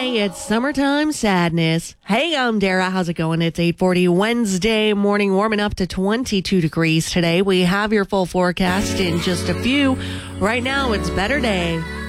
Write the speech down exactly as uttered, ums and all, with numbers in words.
Hey, it's summertime sadness. Hey, I'm Dara. How's it going? It's eight forty Wednesday morning, warming up to twenty-two degrees today. We have your full forecast in just a few. Right now, it's better day.